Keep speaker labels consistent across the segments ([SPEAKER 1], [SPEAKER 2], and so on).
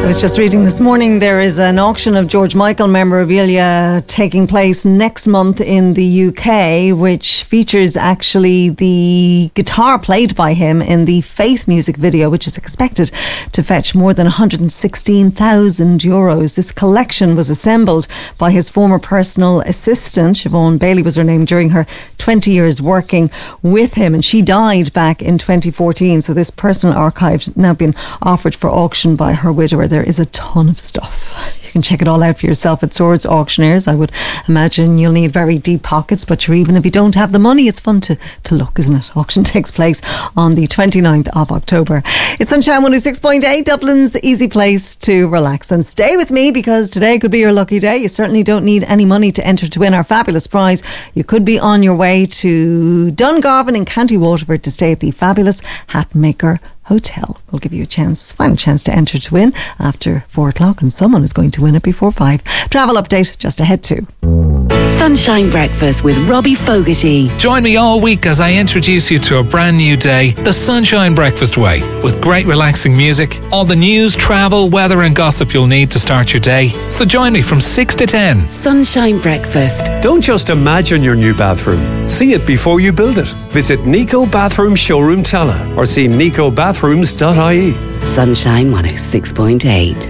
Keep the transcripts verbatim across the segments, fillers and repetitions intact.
[SPEAKER 1] I was just reading this morning, there is an auction of George Michael memorabilia taking place next month in the U K, which features actually the guitar played by him in the Faith music video, which is expected to fetch more than one hundred sixteen thousand euros. This collection was assembled by his former personal assistant, Siobhan Bailey was her name, during her twenty years working with him, and she died back in twenty fourteen. So this personal archive now been offered for auction by her widower. There is a ton of stuff. You can check it all out for yourself at Swords Auctioneers. I would imagine you'll need very deep pockets, but sure, even if you don't have the money, it's fun to, to look, isn't it? Auction takes place on the twenty-ninth of October. It's Sunshine one oh six point eight, Dublin's easy place to relax. And stay with me, because today could be your lucky day. You certainly don't need any money to enter to win our fabulous prize. You could be on your way to Dungarvan in County Waterford to stay at the fabulous Hatmaker Hotel. We'll give you a chance, final chance to enter to win after four o'clock, and someone is going to win it before five. Travel update just ahead too.
[SPEAKER 2] Sunshine Breakfast with Robbie Fogarty.
[SPEAKER 3] Join me all week as I introduce you to a brand new day, the Sunshine Breakfast way, with great relaxing music, all the news, travel, weather and gossip you'll need to start your day. So join me from six to ten.
[SPEAKER 2] Sunshine Breakfast.
[SPEAKER 4] Don't just imagine your new bathroom. See it before you build it. Visit Nico Bathroom Showroom Tala or see nico bathrooms dot I E.
[SPEAKER 2] Sunshine one oh six point eight.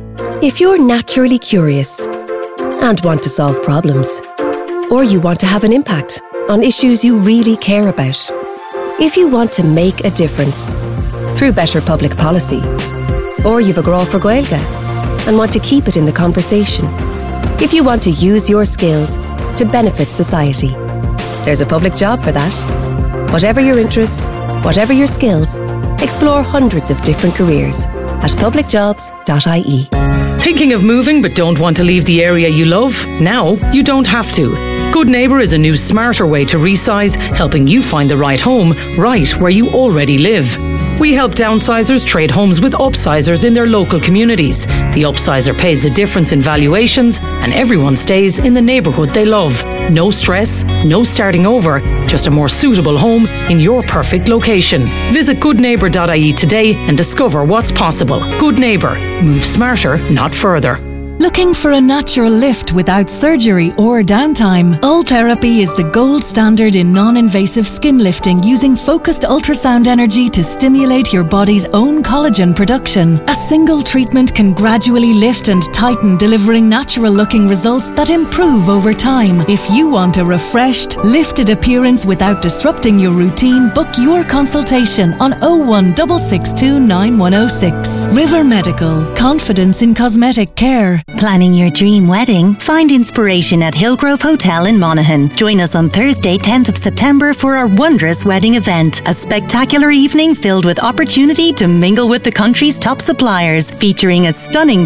[SPEAKER 5] If you're naturally curious and want to solve problems, or you want to have an impact on issues you really care about, if you want to make a difference through better public policy, or you've a grow for Gaeilge and want to keep it in the conversation, if you want to use your skills to benefit society, there's a public job for that. Whatever your interest, whatever your skills, explore hundreds of different careers at public jobs dot I E.
[SPEAKER 6] Thinking of moving but don't want to leave the area you love? Now you don't have to. Good Neighbour is a new smarter way to resize, helping you find the right home right where you already live. We help downsizers trade homes with upsizers in their local communities. The upsizer pays the difference in valuations and everyone stays in the neighbourhood they love. No stress, no starting over, just a more suitable home in your perfect location. Visit good neighbour dot I E today and discover what's possible. Good Neighbour. Move smarter, not further.
[SPEAKER 7] Looking for a natural lift without surgery or downtime? Ultherapy is the gold standard in non-invasive skin lifting, using focused ultrasound energy to stimulate your body's own collagen production. A single treatment can gradually lift and tighten, delivering natural-looking results that improve over time. If you want a refreshed, lifted appearance without disrupting your routine, book your consultation on oh one six six two nine one oh six. River Medical. Confidence in cosmetic care.
[SPEAKER 8] Planning your dream wedding? Find inspiration at Hillgrove Hotel in Monaghan. Join us on Thursday, tenth of September for our wondrous wedding event. A spectacular evening filled with opportunity to mingle with the country's top suppliers, featuring a stunning